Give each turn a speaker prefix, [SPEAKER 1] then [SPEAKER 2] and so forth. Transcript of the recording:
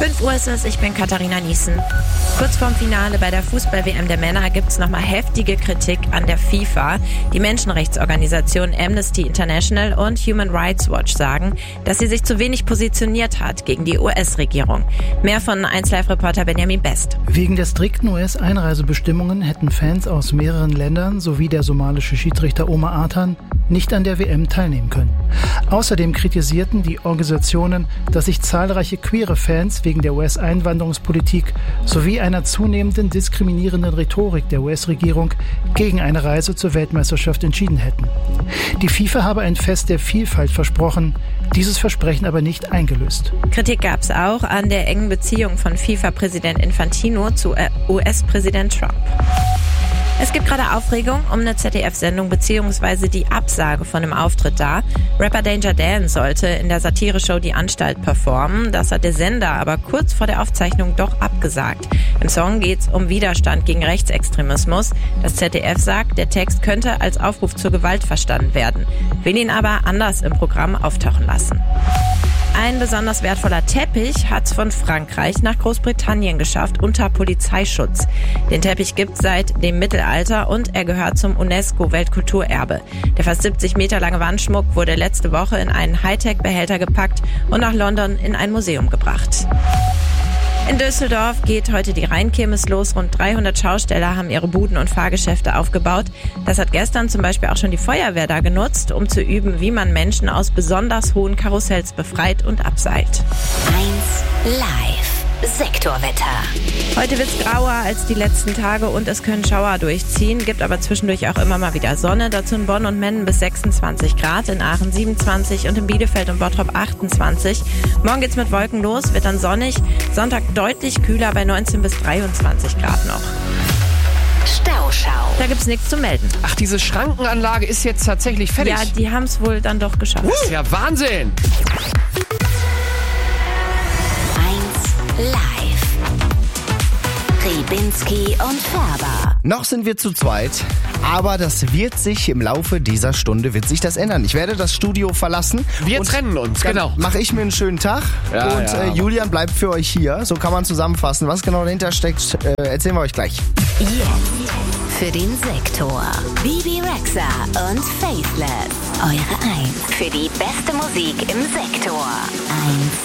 [SPEAKER 1] 5 Uhr ist es, ich bin Katharina Niesen. Kurz vorm Finale bei der Fußball-WM der Männer gibt es nochmal heftige Kritik an der FIFA. Die Menschenrechtsorganisationen Amnesty International und Human Rights Watch sagen, dass sie sich zu wenig positioniert hat gegen die US-Regierung. Mehr von 1Live-Reporter Benjamin Best.
[SPEAKER 2] Wegen der strikten US-Einreisebestimmungen hätten Fans aus mehreren Ländern sowie der somalische Schiedsrichter Omar Artan nicht an der WM teilnehmen können. Außerdem kritisierten die Organisationen, dass sich zahlreiche queere Fans wegen der US-Einwanderungspolitik sowie einer zunehmenden diskriminierenden Rhetorik der US-Regierung gegen eine Reise zur Weltmeisterschaft entschieden hätten. Die FIFA habe ein Fest der Vielfalt versprochen, dieses Versprechen aber nicht eingelöst.
[SPEAKER 1] Kritik gab es auch an der engen Beziehung von FIFA-Präsident Infantino zu US-Präsident Trump. Es gibt gerade Aufregung um eine ZDF-Sendung bzw. die Absage von einem Auftritt da. Rapper Danger Dan sollte in der Satire-Show Die Anstalt performen. Das hat der Sender aber kurz vor der Aufzeichnung doch abgesagt. Im Song geht's um Widerstand gegen Rechtsextremismus. Das ZDF sagt, der Text könnte als Aufruf zur Gewalt verstanden werden, will ihn aber anders im Programm auftauchen lassen. Ein besonders wertvoller Teppich hat es von Frankreich nach Großbritannien geschafft unter Polizeischutz. Den Teppich gibt es seit dem Mittelalter und er gehört zum UNESCO-Weltkulturerbe. Der fast 70 Meter lange Wandschmuck wurde letzte Woche in einen Hightech-Behälter gepackt und nach London in ein Museum gebracht. In Düsseldorf geht heute die Rheinkirmes los. Rund 300 Schausteller haben ihre Buden und Fahrgeschäfte aufgebaut. Das hat gestern zum Beispiel auch schon die Feuerwehr da genutzt, um zu üben, wie man Menschen aus besonders hohen Karussells befreit und abseilt.
[SPEAKER 3] 1Live. Sektorwetter.
[SPEAKER 1] Heute wird's grauer als die letzten Tage und es können Schauer durchziehen, gibt aber zwischendurch auch immer mal wieder Sonne. Dazu in Bonn und Mennen bis 26 Grad, in Aachen 27 und in Bielefeld und Bottrop 28. Morgen geht's mit Wolken los, wird dann sonnig. Sonntag deutlich kühler bei 19 bis 23 Grad noch.
[SPEAKER 3] Stauschau.
[SPEAKER 1] Da gibt's nichts zu melden.
[SPEAKER 4] Ach, diese Schrankenanlage ist jetzt tatsächlich fertig?
[SPEAKER 1] Ja, die haben's wohl dann doch geschafft.
[SPEAKER 4] Das ist ja Wahnsinn!
[SPEAKER 3] 1Live. Ribinski und Färber.
[SPEAKER 5] Noch sind wir zu zweit, aber das wird sich im Laufe dieser Stunde ändern. Ich werde das Studio verlassen.
[SPEAKER 4] Wir trennen uns, genau.
[SPEAKER 5] Mache ich mir einen schönen Tag Julian bleibt für euch hier. So kann man zusammenfassen. Was genau dahinter steckt, erzählen wir euch gleich.
[SPEAKER 3] Jetzt für den Sektor Bibi Rexha und Faithless. Eure 1 für die beste Musik im Sektor. 1